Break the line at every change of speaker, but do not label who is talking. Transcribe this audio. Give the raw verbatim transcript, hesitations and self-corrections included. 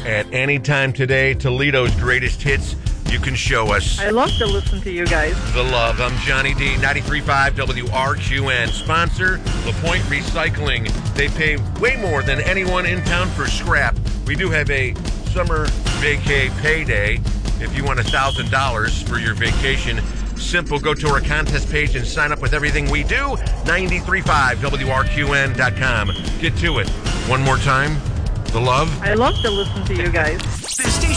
at any time today. Toledo's greatest hits. You can show us
I love to listen to you guys.
the love. I'm Johnny D, ninety-three point five W R Q N. Sponsor, LaPointe Recycling. They pay way more than anyone in town for scrap. We do have a summer vacay payday. If you want one thousand dollars for your vacation, simple. Go to our contest page and sign up with everything we do. ninety-three point five W R Q N dot com. Get to it. One more time. The love.
I love to listen to you guys.
The station